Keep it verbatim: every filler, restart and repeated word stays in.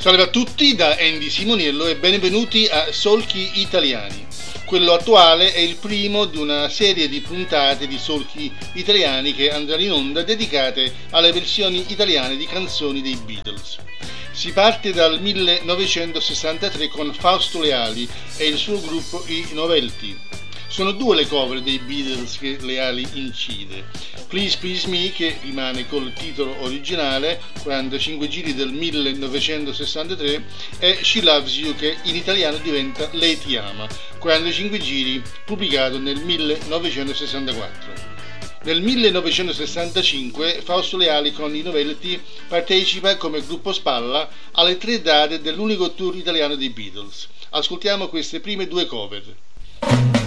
Salve a tutti da Andy Simoniello e benvenuti a Solchi Italiani. Quello attuale è il primo di una serie di puntate di solchi italiani che andranno in onda dedicate alle versioni italiane di canzoni dei Beatles. Si parte dal millenovecentosessantatré con Fausto Leali e il suo gruppo I Novelty. Sono due le cover dei Beatles che Leali incide. Please Please Me, che rimane col titolo originale, quarantacinque giri del millenovecentosessantatré, e She Loves You, che in italiano diventa Lei ti ama, quarantacinque giri, pubblicato nel millenovecentosessantaquattro. Nel millenovecentosessantacinque Fausto Leali con I Novelty partecipa come gruppo spalla alle tre date dell'unico tour italiano dei Beatles. Ascoltiamo queste prime due cover.